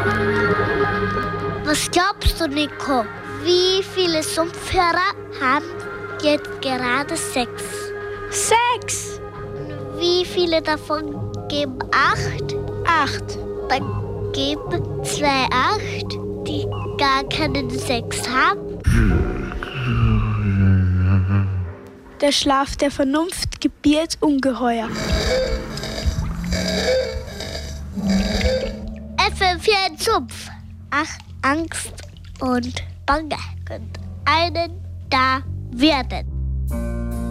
Was glaubst du, Nico? Wie viele Sumpfhörer haben jetzt gerade Sex? 6. Wie viele davon geben 8? 8. Dann geben 2 8, die gar keinen Sex haben. Der Schlaf der Vernunft gebiert Ungeheuer. F für ein Sumpf. Ach, Angst und Bange könnte einen da werden.